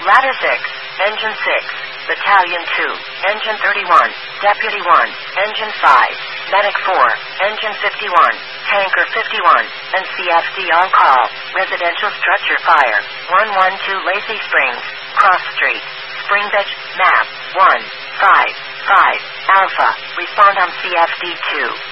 Ladder 6, Engine 6, Battalion 2, Engine 31, Deputy 1, Engine 5, Medic 4, Engine 51, Tanker 51, and CFD on call. Residential structure fire. 112 Lazy Springs, Cross Street, Springbridge, map 155 Alpha. Respond on CFD 2.